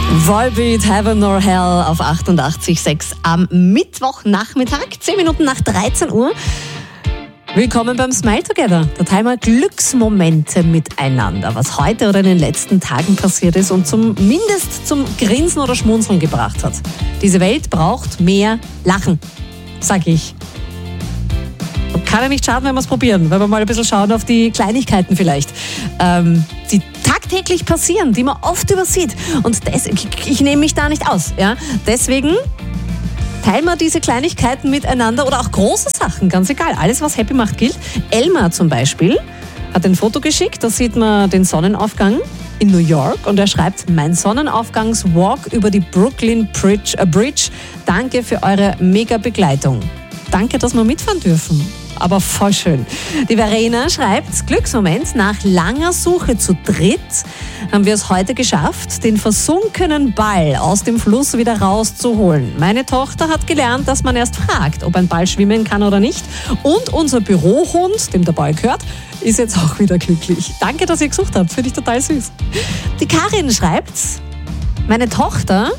Volbeat, Heaven or Hell auf 88.6 am Mittwochnachmittag, 10 Minuten nach 13 Uhr. Willkommen beim Smile Together. Da teilen wir Glücksmomente miteinander, was heute oder in den letzten Tagen passiert ist und zumindest zum Grinsen oder Schmunzeln gebracht hat. Diese Welt braucht mehr Lachen, sag ich. Kann ja nicht schaden, wenn wir es probieren, wenn wir mal ein bisschen schauen auf die Kleinigkeiten vielleicht, die tagtäglich passieren, die man oft übersieht. Und ich nehme mich da nicht aus. Ja? Deswegen teilen wir diese Kleinigkeiten miteinander oder auch große Sachen, ganz egal. Alles, was happy macht, gilt. Elmar zum Beispiel hat ein Foto geschickt, da sieht man den Sonnenaufgang in New York und er schreibt, mein Sonnennaufgangswalk über die Brooklyn Bridge. Danke für eure mega Begleitung. Danke, dass wir mitfahren dürfen. Aber voll schön. Die Verena schreibt, Glücksmoment, nach langer Suche zu dritt haben wir es heute geschafft, den versunkenen Ball aus dem Fluss wieder rauszuholen. Meine Tochter hat gelernt, dass man erst fragt, ob ein Ball schwimmen kann oder nicht. Und unser Bürohund, dem der Ball gehört, ist jetzt auch wieder glücklich. Danke, dass ihr gesucht habt, finde ich total süß. Die Karin schreibt, meine Tochter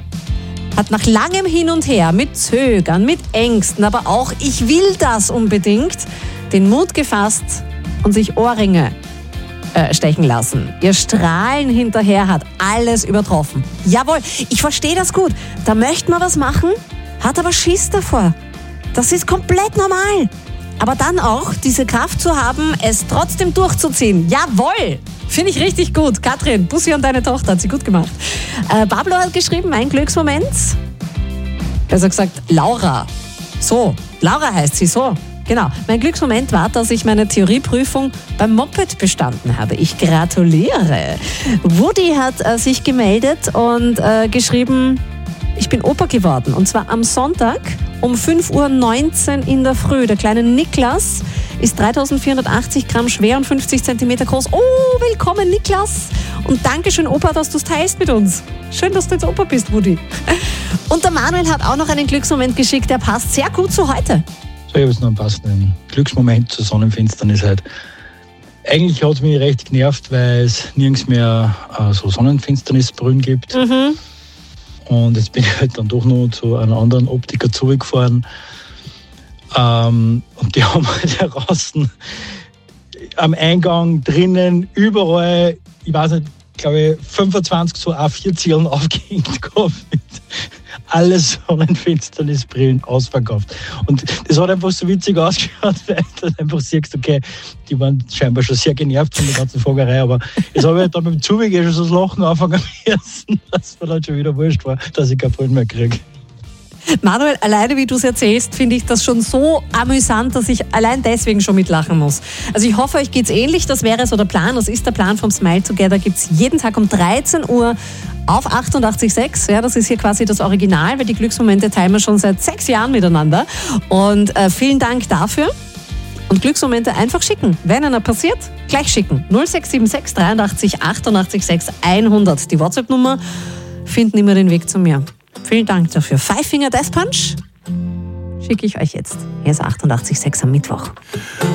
hat nach langem Hin und Her, mit Zögern, mit Ängsten, aber auch ich will das unbedingt, den Mut gefasst und sich Ohrringe stechen lassen. Ihr Strahlen hinterher hat alles übertroffen. Jawohl, ich verstehe das gut. Da möchte man was machen, hat aber Schiss davor. Das ist komplett normal. Aber dann auch diese Kraft zu haben, es trotzdem durchzuziehen. Jawohl! Finde ich richtig gut. Katrin, Bussi an deine Tochter, hat sie gut gemacht. Pablo hat geschrieben, mein Glücksmoment. Besser gesagt, Laura. So, Laura heißt sie, so. Genau. Mein Glücksmoment war, dass ich meine Theorieprüfung beim Moped bestanden habe. Ich gratuliere. Woody hat sich gemeldet und geschrieben, ich bin Opa geworden. Und zwar am Sonntag um 5.19 Uhr in der Früh. Der kleine Niklas ist 3.480 Gramm schwer und 50 Zentimeter groß. Oh, willkommen Niklas. Und Dankeschön Opa, dass du es teilst mit uns. Schön, dass du jetzt Opa bist, Woody. Und der Manuel hat auch noch einen Glücksmoment geschickt, der passt sehr gut zu heute. So, ich habe jetzt noch einen passenden Glücksmoment zur Sonnenfinsternis halt. Eigentlich hat es mich recht genervt, weil es nirgends mehr so Sonnenfinsternisbrühen gibt. Mhm. Und jetzt bin ich halt dann doch noch zu einem anderen Optiker zurückgefahren. Und die haben halt draußen am Eingang, drinnen, überall, ich weiß nicht, glaube ich, 25 so A4-Zielen aufgehängt gehabt. Mit alle Sonnenfinsternisbrillen ausverkauft. Und das hat einfach so witzig ausgeschaut, weil du einfach siehst, okay, die waren scheinbar schon sehr genervt von der ganzen Fragerei, aber jetzt habe ich halt dann mit dem Zubig schon so das Lachen anfangen müssen, dass mir dann schon wieder wurscht war, dass ich keine Brillen mehr kriege. Manuel, alleine wie du es erzählst, finde ich das schon so amüsant, dass ich allein deswegen schon mitlachen muss. Also ich hoffe, euch geht's ähnlich. Das wäre so der Plan. Das ist der Plan vom Smile Together. Gibt's jeden Tag um 13 Uhr auf 88.6. Ja, das ist hier quasi das Original, weil die Glücksmomente teilen wir schon seit 6 Jahren miteinander. Und vielen Dank dafür. Und Glücksmomente einfach schicken. Wenn einer passiert, gleich schicken. 0676 83 88 6 100. Die WhatsApp-Nummer finden immer den Weg zu mir. Vielen Dank dafür. Five Finger Death Punch schicke ich euch jetzt. Hier ist 88.6 am Mittwoch.